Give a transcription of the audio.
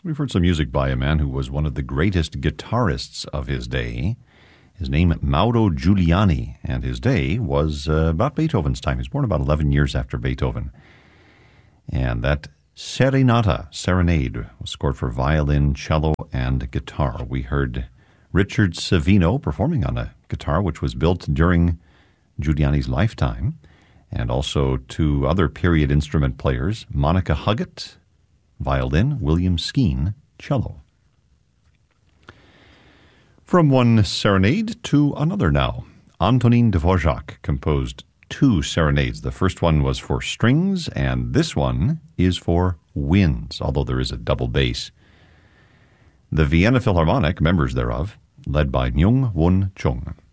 We've heard some music by a man who was one of the greatest guitarists of his day. His name, Mauro Giuliani, and his day was about Beethoven's time. He was born about 11 years after Beethoven. And that Serenade, was scored for violin, cello, and guitar. We heard Richard Savino performing on a guitar which was built during Giuliani's lifetime, and also two other period instrument players, Monica Huggett, violin, William Skeen, cello. From one serenade to another now. Antonin Dvorak composed two serenades. The first one was for strings, and this one is for winds, although there is a double bass. The Vienna Philharmonic, members thereof, led by Myung Won Chung.